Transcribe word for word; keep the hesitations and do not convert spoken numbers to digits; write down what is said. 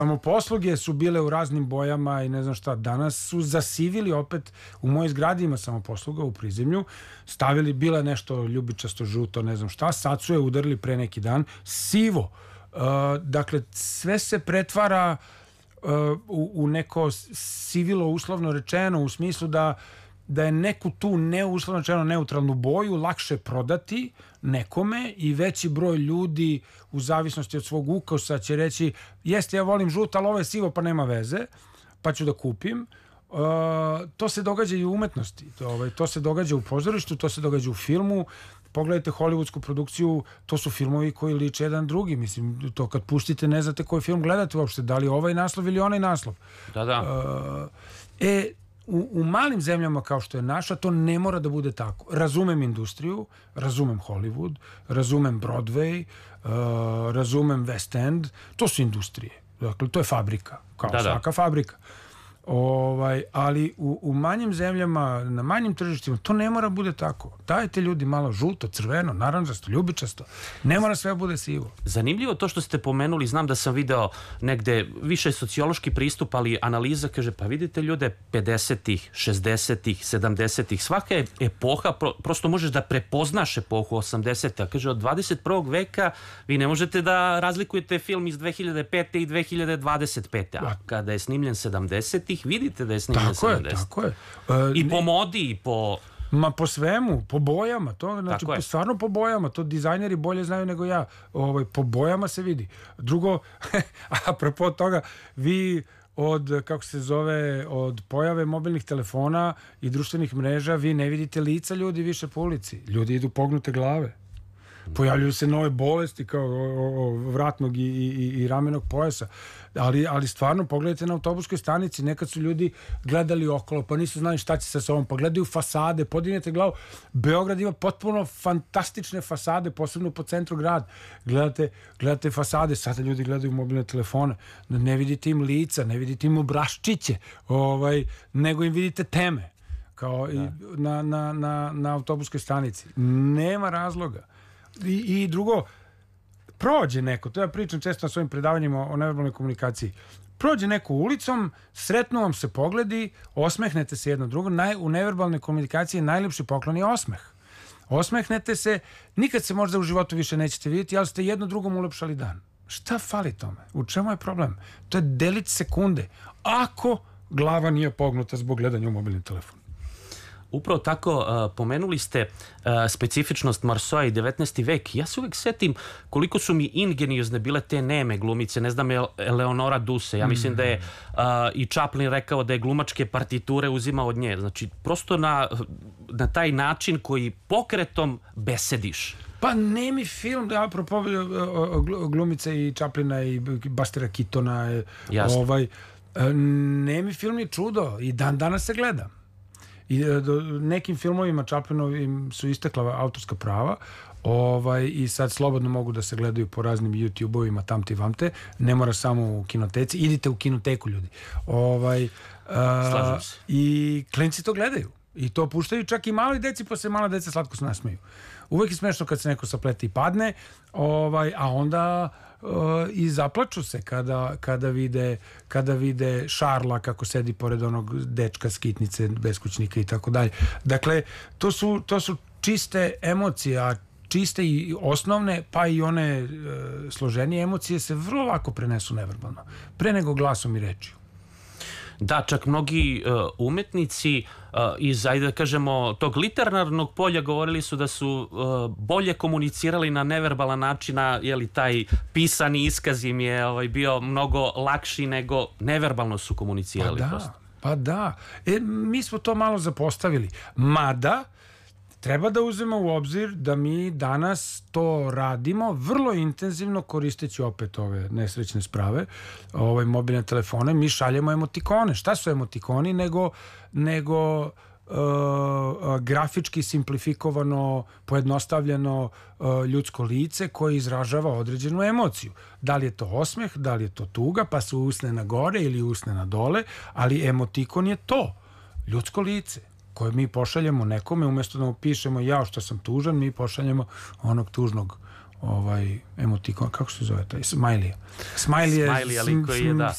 Samoposluge su bile u raznim bojama i ne znam šta. Danas su zasivili opet, u mojoj zgradi ima samoposluga u prizemlju, stavili, bila nešto ljubičasto, žuto, ne znam šta, sad su je udarili pre neki dan, sivo. Uh, dakle, sve se pretvara uh, u, u neko sivilo, uslovno rečeno, u smislu da da je neku tu neuslovno rečeno neutralnu boju lakše prodati nekome i veći broj ljudi u zavisnosti od svog ukusa će reći jeste, ja volim žuto, ali ovo je sivo pa nema veze, pa ću da kupim. Uh, to se događa i u umetnosti, to, ovaj, to se događa u pozorištu, to se događa u filmu. Pogledajte hollywoodsku produkciju, to su filmovi koji liče jedan drugi, mislim, to kad pustite ne znate koji film gledate uopšte, da li ovaj naslov ili onaj naslov. Da, da. Uh, e, U, u malim zemljama kao što je naša to ne mora da bude tako. Razumem industriju, razumem Hollywood, razumem Broadway, uh, razumem West End, to su industrije. Dakle, to je fabrika, kao da, svaka da. fabrika. Ovaj, ali u, u manjim zemljama, na manjim tržištima, to ne mora bude tako. Dajte ljudi malo žuto, crveno, naranđasto, ljubičasto. Ne mora sve bude sivo. Zanimljivo to što ste pomenuli, znam da sam video negde više sociološki pristup, ali analiza kaže, pa vidite ljude pedesetih, šezdesetih, sedamdesetih, svaka je epoha, pro, prosto možeš da prepoznaš epohu osamdesetih, kaže od dvadeset prvog veka vi ne možete da razlikujete film iz dve hiljade pete i dve hiljade dvadeset pete, a kada je snimljen sedamdesetih vidite da je snimljen sedamdesetih. Tako je, tako je. Uh, I po modi, i po... Ma po svemu, po bojama, to znači po, stvarno po bojama, to dizajneri bolje znaju nego ja. Ovaj, po bojama se vidi. Drugo, apropo toga, vi od, kako se zove, od pojave mobilnih telefona i društvenih mreža, vi ne vidite lica ljudi više po ulici. Ljudi idu pognute glave. Pojavljuju se nove bolesti kao o, o, vratnog i, i, i ramenog pojasa, ali, ali stvarno pogledajte na autobuskoj stanici, nekad su ljudi gledali okolo pa nisu znali šta će sa sobom, pa gledaju fasade, podignete glavu. Beograd ima potpuno fantastične fasade, posebno po centru grada. Gledate, gledate fasade, sada ljudi gledaju mobilne telefone, ne vidite im lica, ne vidite im obraščiće, ovaj, nego im vidite teme kao i na, na, na, na autobuskoj stanici. Nema razloga. I, i drugo, prođe neko, to ja pričam često na svojim predavanjima o neverbalnoj komunikaciji, prođe neko ulicom, sretno vam se pogledi, osmehnete se jedno drugo, naj, u neverbalnoj komunikaciji najlepši poklon je osmeh. Osmehnete se, nikad se možda u životu više nećete vidjeti, ali ste jedno drugom ulepšali dan. Šta fali tome? U čemu je problem? To je delić sekunde. Ako glava nije pognuta zbog gledanja u mobilni telefon. Upravo tako, uh, pomenuli ste uh, specifičnost Marsoa i devetnaesti vek. Ja se uvek setim koliko su mi ingeniozne bile te neme glumice, ne znam, Eleonora Duse. Ja mislim mm. da je uh, i Chaplin rekao da je glumačke partiture uzimao od nje. Znači, prosto na, na taj način koji pokretom besediš. Pa nemi film, da apropo glumice i Chaplina i Bustera Keatona, ovaj, nemi film je čudo i dan danas se gleda. I nekim filmovima Chaplinovim su istekla autorska prava, ovaj, i sad slobodno mogu da se gledaju po raznim YouTube-ovima tamte i vamte, ne mora samo u kinoteci, idite u kinoteku ljudi. Ovaj, Slažem se. I klinci to gledaju. I to puštaju čak i maloj deci, pa se mala deca slatko se nasmeju. Uvek je smešno kad se neko saplete i padne, ovaj, a onda uh, i zaplaču se kada, kada, vide, kada vide Šarla kako sedi pored onog dečka skitnice, beskućnika i tako dalje. Dakle, to su, to su čiste emocije, a čiste i osnovne, pa i one uh, složenije emocije se vrlo lako prenesu neverbalno, pre nego glasom i rečju. Da, čak mnogi uh, umetnici uh, iz, ajde da kažemo, tog literarnog polja govorili su da su uh, bolje komunicirali na neverbalan način, a jeli, taj pisani iskaz im je ovaj, bio mnogo lakši nego neverbalno su komunicirali. Pa da, prosto. pa da. E, mi smo to malo zapostavili. Mada, treba da uzmemo u obzir da mi danas to radimo vrlo intenzivno koristeći opet ove nesrećne sprave, ovaj, mobilne telefone, mi šaljemo emotikone. Šta su emotikoni nego, nego uh, grafički simplifikovano, pojednostavljeno uh, ljudsko lice koje izražava određenu emociju. Da li je to osmeh, da li je to tuga, pa su usne na gore ili usne na dole, ali emotikon je to, ljudsko lice koje mi pošaljemo nekome, umjesto da mu pišemo ja što sam tužan, mi pošaljemo onog tužnog ovaj emotikon, kako se zove taj, smajlija. Smajlija, smajlija ali koji je, da.